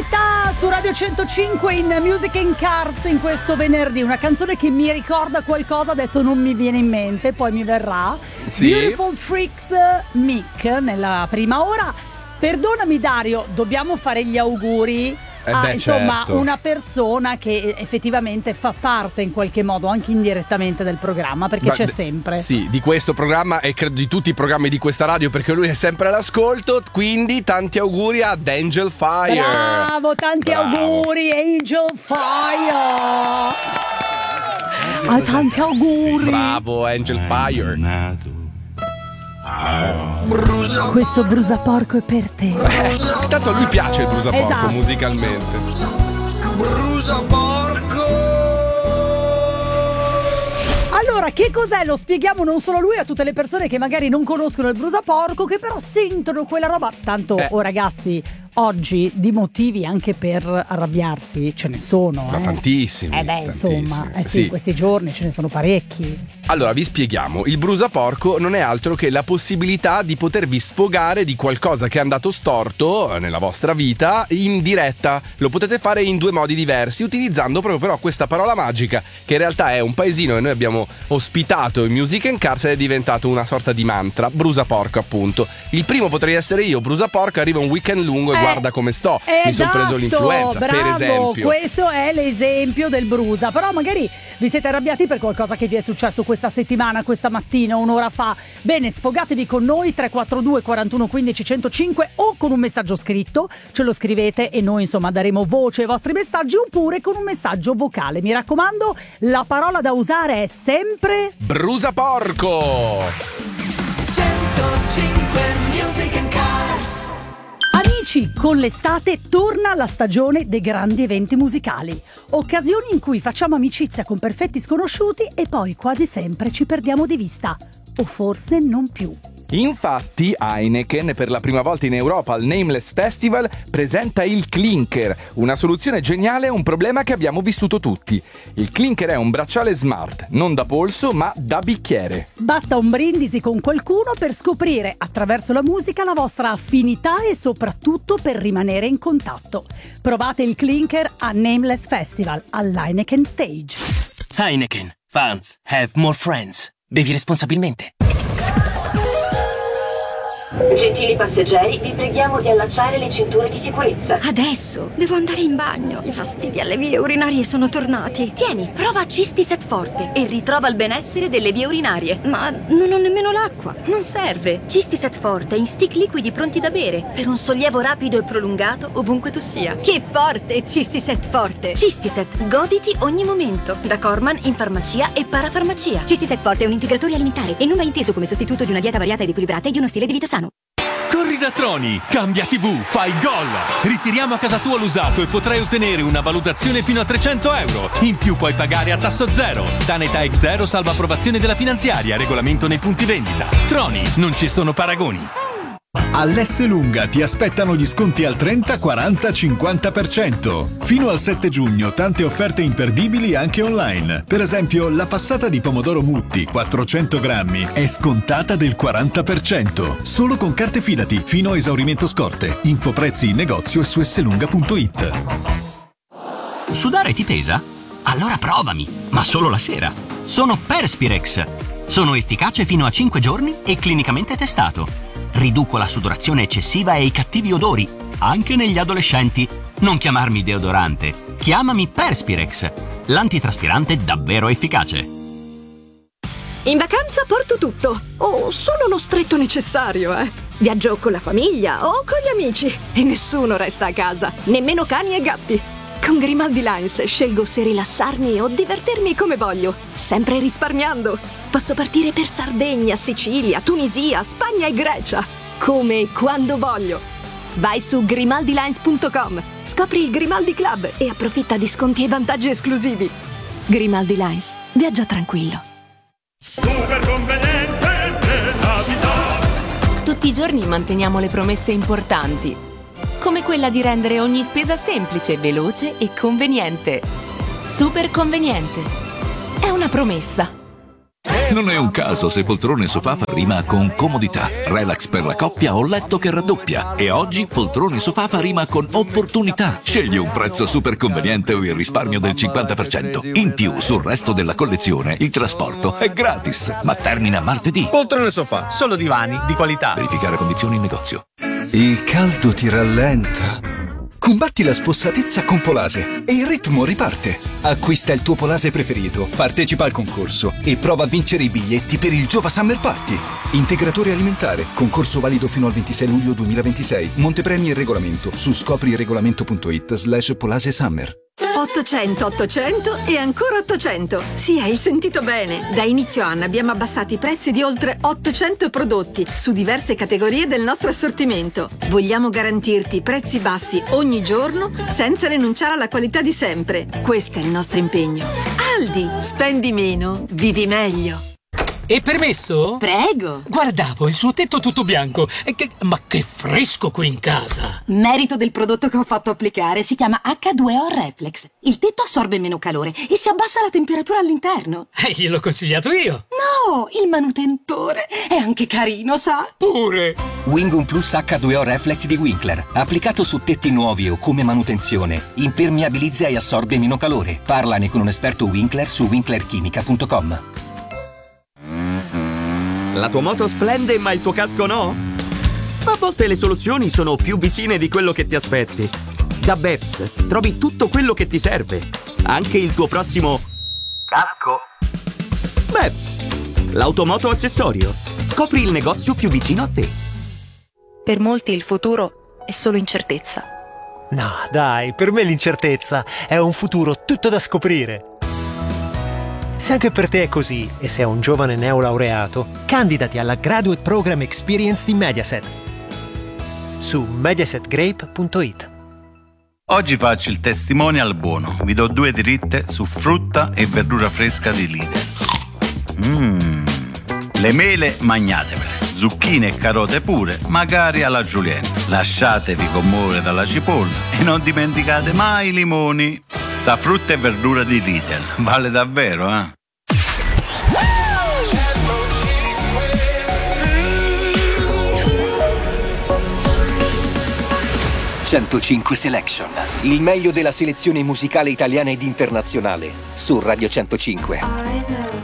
Novità su Radio 105 in Music and Cars in questo venerdì. Una canzone che mi ricorda qualcosa, adesso non mi viene in mente, poi mi verrà. Sì. Beautiful Freaks, Mick nella prima ora. Perdonami Dario, dobbiamo fare gli auguri insomma, certo. Una persona che effettivamente fa parte in qualche modo anche indirettamente del programma, perché c'è sempre. Sì, di questo programma e credo di tutti i programmi di questa radio, perché lui è sempre all'ascolto, quindi tanti auguri ad Angel Fire. Bravo, tanti auguri Angel Fire. Tanti auguri. Bravo Angel Fire. Questo brusaporco è per te. Tanto a lui piace il brusaporco, esatto. Musicalmente. Allora, che cos'è? Lo spieghiamo non solo a lui, a tutte le persone che magari non conoscono il brusaporco, che però sentono quella roba. Tanto, ragazzi, oggi di motivi anche per arrabbiarsi ce ne sono. Ma tantissimi. Insomma, sì, in questi giorni ce ne sono parecchi. Allora, vi spieghiamo. Il brusaporco non è altro che la possibilità di potervi sfogare di qualcosa che è andato storto nella vostra vita in diretta. Lo potete fare in due modi diversi, utilizzando proprio però questa parola magica, che in realtà è un paesino che noi abbiamo ospitato in Music and Cars ed è diventato una sorta di mantra. Brusaporco, appunto. Il primo potrei essere io, brusaporco, arriva un weekend lungo e guarda come sto. Mi sono preso l'influenza, bravo, per esempio. Questo è l'esempio del brusa. Però magari vi siete arrabbiati per qualcosa che vi è successo questa settimana, questa mattina, un'ora fa. Bene, sfogatevi con noi 342 41 15 105 o con un messaggio scritto, ce lo scrivete e noi insomma daremo voce ai vostri messaggi, oppure con un messaggio vocale. Mi raccomando, la parola da usare è sempre brusaporco. 105 Music and Cars. Amici, con l'estate torna la stagione dei grandi eventi musicali. Occasioni in cui facciamo amicizia con perfetti sconosciuti e poi quasi sempre ci perdiamo di vista. O forse non più. Infatti Heineken, per la prima volta in Europa al Nameless Festival, presenta il Clinker, una soluzione geniale a un problema che abbiamo vissuto tutti. Il Clinker è un bracciale smart, non da polso ma da bicchiere. Basta un brindisi con qualcuno per scoprire attraverso la musica la vostra affinità e soprattutto per rimanere in contatto. Provate il Clinker a Nameless Festival all'Heineken Stage. Heineken. Fans have more friends. Bevi responsabilmente. Gentili passeggeri, vi preghiamo di allacciare le cinture di sicurezza. Adesso devo andare in bagno. I fastidi alle vie urinarie sono tornati. Tieni, prova Cistiset Forte e ritrova il benessere delle vie urinarie. Ma non ho nemmeno l'acqua. Non serve. Cistiset Forte in stick liquidi pronti da bere per un sollievo rapido e prolungato ovunque tu sia. Che forte, Cistiset Forte! Cistiset, goditi ogni momento. Da Corman in farmacia e parafarmacia. Cistiset Forte è un integratore alimentare e non va inteso come sostituto di una dieta variata ed equilibrata e di uno stile di vita sano. Corri da Troni, cambia TV, fai gol! Ritiriamo a casa tua l'usato e potrai ottenere una valutazione fino a 300 euro. In più puoi pagare a tasso zero. Tanetech Zero salva approvazione della finanziaria, regolamento nei punti vendita. Troni, non ci sono paragoni. All'Esselunga ti aspettano gli sconti al 30, 40, 50%. Fino al 7 giugno tante offerte imperdibili anche online. Per esempio, la passata di pomodoro Mutti 400 grammi è scontata del 40%. Solo con carte Fidati, fino a esaurimento scorte. Infoprezzi in negozio e su esselunga.it. Sudare ti pesa? Allora provami, ma solo la sera. Sono Perspirex. Sono efficace fino a 5 giorni e clinicamente testato. Riduco la sudorazione eccessiva e i cattivi odori, anche negli adolescenti. Non chiamarmi deodorante, chiamami Perspirex, l'antitraspirante davvero efficace. In vacanza porto tutto, o solo lo stretto necessario, Viaggio con la famiglia o con gli amici e nessuno resta a casa, nemmeno cani e gatti. Con Grimaldi Lines scelgo se rilassarmi o divertirmi come voglio, sempre risparmiando. Posso partire per Sardegna, Sicilia, Tunisia, Spagna e Grecia, come e quando voglio. Vai su grimaldilines.com, scopri il Grimaldi Club e approfitta di sconti e vantaggi esclusivi. Grimaldi Lines, viaggia tranquillo. Super conveniente nella vita. Tutti i giorni manteniamo le promesse importanti, come quella di rendere ogni spesa semplice, veloce e conveniente. Super conveniente. È una promessa. Non è un caso se poltrone sofà fa rima con comodità, relax per la coppia o letto che raddoppia. E oggi poltrone sofà fa rima con opportunità. Scegli un prezzo super conveniente o il risparmio del 50%. In più, sul resto della collezione, il trasporto è gratis. Ma termina martedì. Poltrone sofà, solo divani di qualità. Verificare condizioni in negozio. Il caldo ti rallenta. Combatti la spossatezza con Polase e il ritmo riparte. Acquista il tuo Polase preferito, partecipa al concorso e prova a vincere i biglietti per il Giova Summer Party. Integratore alimentare, concorso valido fino al 26 luglio 2026. Montepremi e regolamento su scopriregolamento.it/Polase Summer. 800 800 e ancora 800. Sì, hai sentito bene. Da inizio anno abbiamo abbassato i prezzi di oltre 800 prodotti su diverse categorie del nostro assortimento. Vogliamo garantirti prezzi bassi ogni giorno senza rinunciare alla qualità di sempre. Questo è il nostro impegno. Aldi, spendi meno, vivi meglio. E permesso? Prego. Guardavo il suo tetto tutto bianco. Ma che fresco qui in casa! Merito del prodotto che ho fatto applicare, si chiama H2O Reflex. Il tetto assorbe meno calore e si abbassa la temperatura all'interno. Gliel'ho consigliato io. No, il manutentore è anche carino, sa? Pure. Wingun Plus H2O Reflex di Winkler. Applicato su tetti nuovi o come manutenzione, impermeabilizza e assorbe meno calore. Parlane con un esperto Winkler su winklerchimica.com. La tua moto splende ma il tuo casco no? A volte le soluzioni sono più vicine di quello che ti aspetti. Da Beps trovi tutto quello che ti serve, anche il tuo prossimo casco. Beps, l'automoto accessorio. Scopri il negozio più vicino a te. Per molti il futuro è solo incertezza. No, dai, per me l'incertezza è un futuro tutto da scoprire. Se anche per te è così e sei un giovane neolaureato, candidati alla Graduate Program Experience di Mediaset su mediasetgrape.it. Oggi faccio il testimonial buono. Vi do 2 dritte su frutta e verdura fresca di Lidl. Le mele magnatevele, zucchine e carote pure, magari alla julienne. Lasciatevi commuovere dalla cipolla e non dimenticate mai i limoni. Sta frutta e verdura di Lidl vale davvero, eh? 105 Selection, il meglio della selezione musicale italiana ed internazionale su Radio 105.